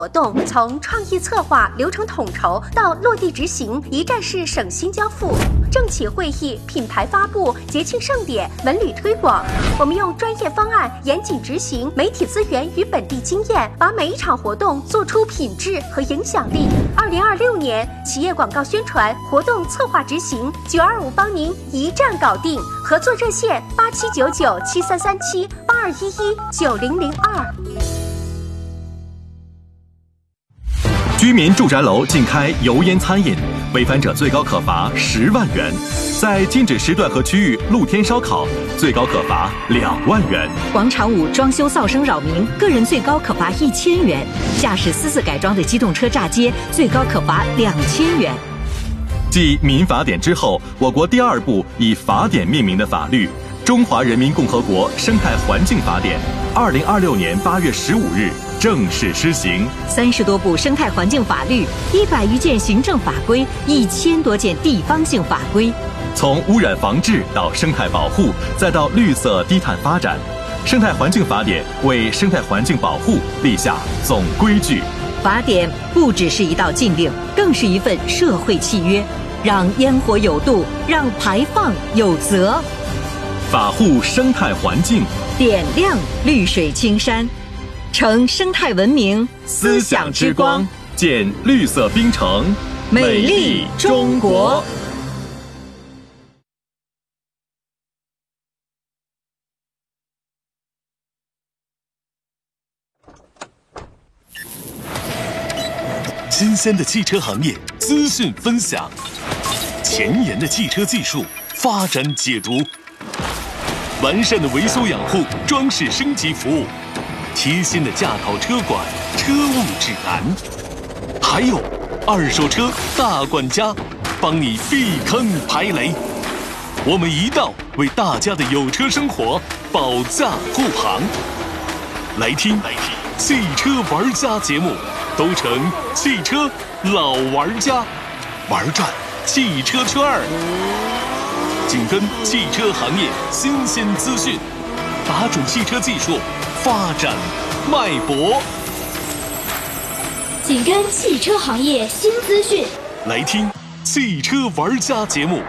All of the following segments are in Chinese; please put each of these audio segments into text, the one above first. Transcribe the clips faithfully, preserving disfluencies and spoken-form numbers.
活动从创意策划、流程统筹到落地执行，一站式省心交付。政企会议、品牌发布、节庆盛典、文旅推广，我们用专业方案严谨执行，媒体资源与本地经验，把每一场活动做出品质和影响力。二零二六年企业广告宣传活动策划执行，九二五帮您一站搞定。合作热线八七九九七三三七八二一一九零零二。 居民住宅楼禁开油烟餐饮，违反者最高可罚十万元；在禁止时段和区域露天烧烤，最高可罚两万元。 广场舞装修噪声扰民，个人最高可罚一千元；驾驶私自改装的机动车炸街，最高可罚两千元。 继民法典之后，我国第二部以法典命名的法律《中华人民共和国生态环境法典》，二零二六年八月十五日正式施行。 三十多部生态环境法律，一百余件行政法规，一千多件地方性法规。 从污染防治到生态保护，再到绿色低碳发展，生态环境法典为生态环境保护立下总规矩。 法典不只是一道禁令，更是一份社会契约，让烟火有度，让排放有责。 法护生态环境， 点亮绿水青山，乘生态文明思想之光，建绿色冰城， 美丽中国。 新鲜的汽车行业资讯分享，前沿的汽车技术发展解读，完善的维修养护装饰升级服务，贴心的驾考车管车务指南，还有二手车大管家，帮你避坑排雷。我们一道为大家的有车生活保驾护航。来听来听汽车玩家节目，都成汽车老玩家，玩转汽车圈儿，紧跟汽车行业新鲜资讯，把准汽车技术发展脉搏， 紧跟汽车行业新资讯。 来听汽车玩家节目。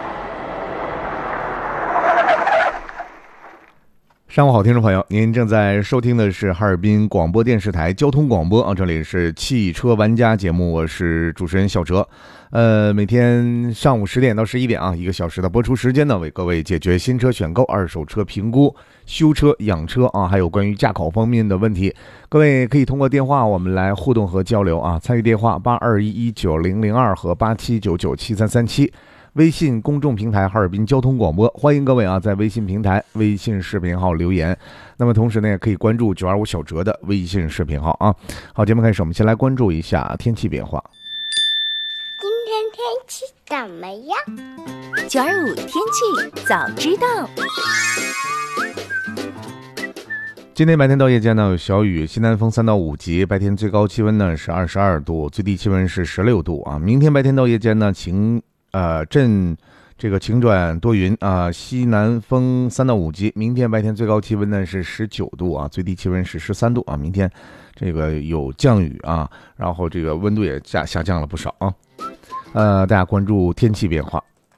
上午好，听众朋友，您正在收听的是哈尔滨广播电视台交通广播啊，这里是汽车玩家节目，我是主持人小哲。呃，每天上午十点到十一点啊，一个小时的播出时间呢，为各位解决新车选购、二手车评估、修车、养车啊，还有关于驾考方面的问题。各位可以通过电话我们来互动和交流啊，参与电话八二一一九零零二和八七九九七三三七。微信公众平台哈尔滨交通广播，欢迎各位啊在微信平台微信视频号留言。那么同时呢也可以关注九二五小哲的微信视频号啊。好，节目开始，我们先来关注一下天气变化。 今天天气怎么样？ 九二五天气早知道。 今天白天到夜间呢有小雨，西南风三到五级，白天最高气温呢是二十二度，最低气温是十六度啊。明天白天到夜间呢晴呃阵这个晴转多云啊，西南风三到五级。明天白天最高气温呢是十九度啊，最低气温是十三度啊。明天这个有降雨啊，然后这个温度也下下降了不少啊。呃，大家关注天气变化。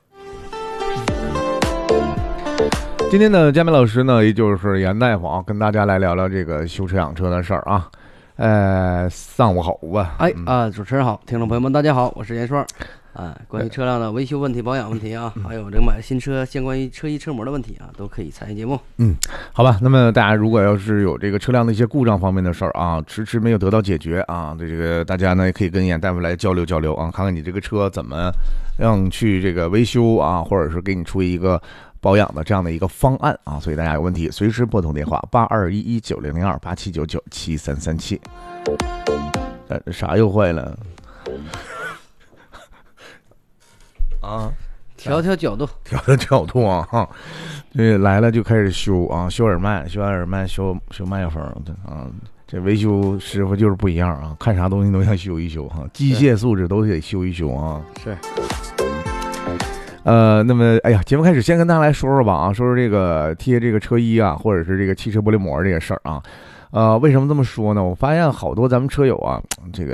今天呢，佳明老师呢，也就是严大夫啊，跟大家来聊聊这个修车养车的事儿啊。呃，上午好吧？ 哎啊，主持人好，听众朋友们大家好，我是严硕。啊，关于车辆的维修问题、保养问题啊，还有这个买新车相关于车衣车膜的问题啊，都可以参与节目。 嗯，好吧。那么大家如果要是有这个车辆的一些故障方面的事儿啊，迟迟没有得到解决啊，这个大家呢也可以跟严大夫来交流交流啊，看看你这个车怎么样去这个维修啊，或者是给你出一个保养的这样的一个方案啊。所以大家有问题随时拨通电话八二一一九零零二八七九九七三三七。呃，啥又坏了？啊， 调调角度， 调调角度啊！哈，对，来了就开始修啊，修耳麦，修完耳麦，修修麦克风啊。这维修师傅就是不一样啊，看啥东西都想修一修哈、啊，机械素质都得修一修啊。 是。 呃，那么，哎呀，节目开始，先跟大家来说说吧啊，说说这个贴这个车衣啊，或者是这个汽车玻璃膜这个事儿啊。 呃，为什么这么说呢？我发现好多咱们车友啊，这个